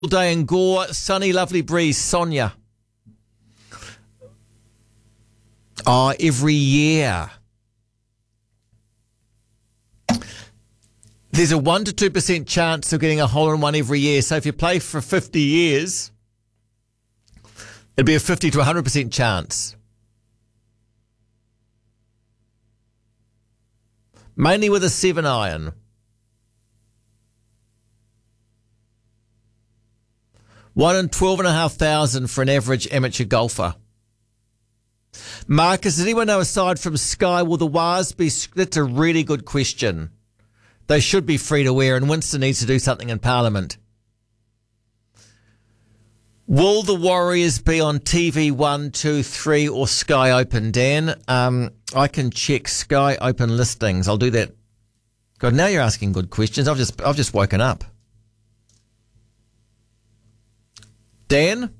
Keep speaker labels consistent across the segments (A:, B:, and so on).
A: Day in Gore, sunny, lovely breeze. Sonia. Oh, every year. There's a 1 to 2% chance of getting a hole-in-one every year. So if you play for 50 years, it'd be a 50 to 100% chance. Mainly with a 7-iron. 1 in 12,500 for an average amateur golfer. Marcus, does anyone know, aside from Sky, will the Wars be... That's a really good question. They should be free to wear, and Winston needs to do something in Parliament. Will the Warriors be on TV 1, 2, 3 or Sky Open, Dan? I can check Sky Open listings. I'll do that. God, now you're asking good questions. I've just woken up. Dan?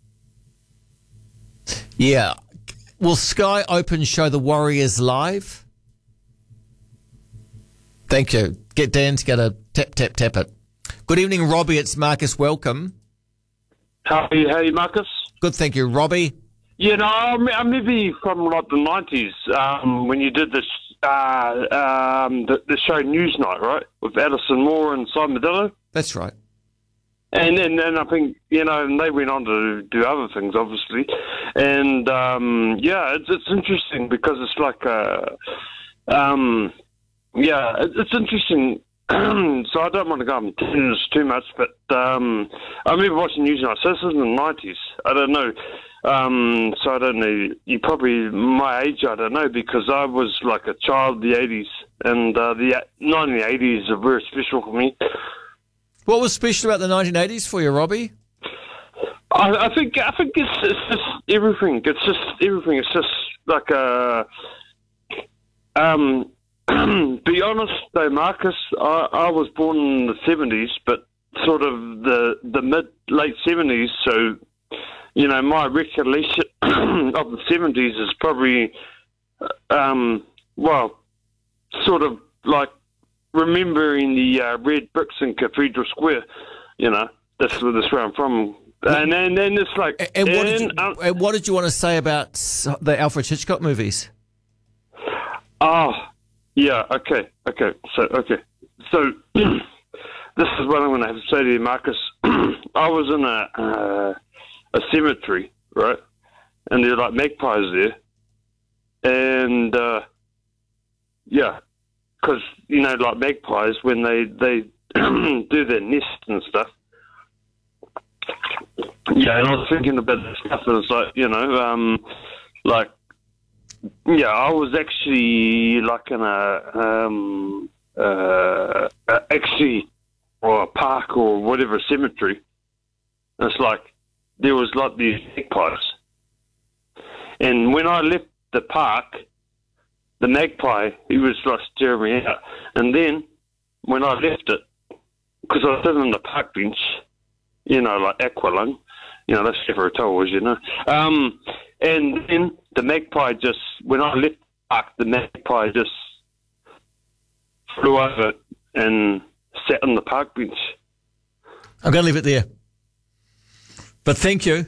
A: Yeah. Will Sky Open show the Warriors live? Thank you. Get Dan to get a tap it. Good evening, Robbie. It's Marcus. Welcome.
B: How are you, Marcus?
A: Good, thank you. Robbie?
B: Yeah, no, I'm maybe from like the 90s when you did this the show Newsnight, right? With Alison Moore and Simon Medillo.
A: That's right.
B: And I think, and they went on to do other things, obviously. And, it's interesting because it's like, it's interesting. So I don't want to go on tangents too much, but I remember watching Newsnight. So this is in the 90s. I don't know. So I don't know. You probably my age, I don't know, because I was like a child of the 80s. And the 1980s are very special for me.
A: What was special about the 1980s for you, Robbie?
B: I think it's just everything. It's just everything. It's just like be honest though, Marcus, I was born in the 70s, but sort of the late 70s. So, my recollection of the 70s is probably, sort of like remembering the red bricks in Cathedral Square. That's where I'm from. And then it's like...
A: And what did you want to say about the Alfred Hitchcock movies?
B: Oh, yeah, okay. So, this is what I'm going to have to say to you, Marcus. I was in a cemetery, right? And there are like magpies there. And, because, like magpies, when they do their nest and stuff. Yeah, and I was thinking about this stuff, and it's like, I was actually like in or a park or whatever, cemetery. And it's like, there was like these magpies. And when I left the park, the magpie, he was like staring me out. And then when I left it, because I was sitting on the park bench, like Aqualung, that's never a toll, and then the magpie just, when I left the park, the magpie just flew over and sat on the park bench.
A: I'm going to leave it there. But thank you.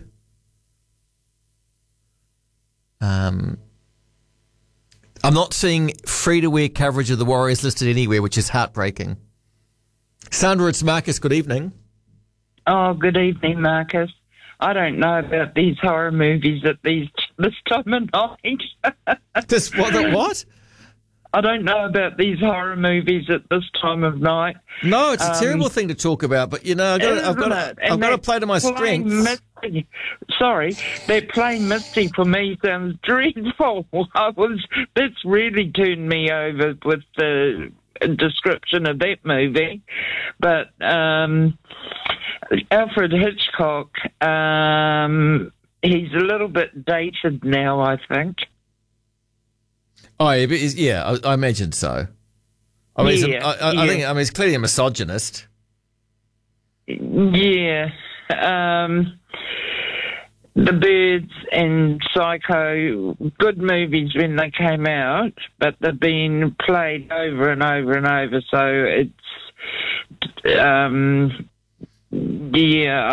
A: I'm not seeing free-to-wear coverage of the Warriors listed anywhere, which is heartbreaking. Sandra, it's Marcus. Good evening.
C: Oh, good evening, Marcus. I don't know about these horror movies at this time of night.
A: What?
C: I don't know about these horror movies at this time of night.
A: No, it's a terrible thing to talk about, but I've got to play to my strengths.
C: Sorry, that plain misty for me sounds dreadful. That's really turned me over with the description of that movie. But Alfred Hitchcock, he's a little bit dated now, I think.
A: Oh, yeah, I imagine so. I think he's clearly a misogynist.
C: Yeah. The Birds and Psycho, good movies when they came out, but they've been played over and over and over, so it's Yeah,